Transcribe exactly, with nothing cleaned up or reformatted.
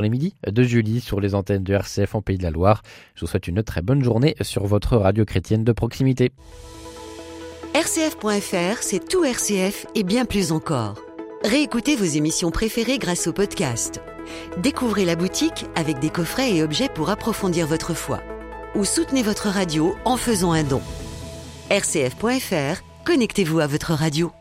les midis de Julie sur les antennes de R C F en Pays de la Loire. Je vous souhaite une très bonne journée sur votre radio chrétienne de proximité. R C F point F R, c'est tout R C F et bien plus encore. Réécoutez vos émissions préférées grâce au podcast. Découvrez la boutique avec des coffrets et objets pour approfondir votre foi. Ou soutenez votre radio en faisant un don. R C F point F R, connectez-vous à votre radio.